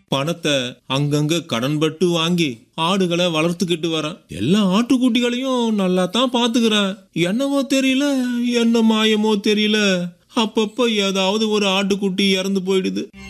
பணத்தை அங்கங்க கடன்பட்டு வாங்கி ஆடுகளை வளர்த்துக்கிட்டு வரேன். எல்லா ஆட்டுக்குட்டிகளையும் நல்லா தான் பாத்துக்கிறேன். என்னவோ தெரியல, என்ன மாயமோ தெரியல, அப்பப்ப ஏதாவது ஒரு ஆட்டுக்குட்டி இறந்து போயிடுது.